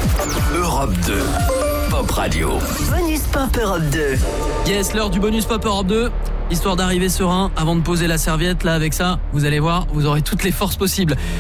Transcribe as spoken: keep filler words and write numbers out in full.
Europe deux, Pop Radio. Bonus Pop Europe deux. Yes, l'heure du bonus Pop Europe deux. Histoire d'arriver serein avant de poser la serviette, là avec ça, vous allez voir, vous aurez toutes les forces possibles.